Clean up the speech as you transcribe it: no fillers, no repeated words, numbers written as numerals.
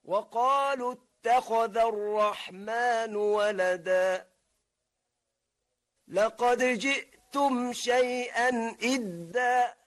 وقالوا اتخذ الرحمن ولدا لقد جئتم شيئا إدا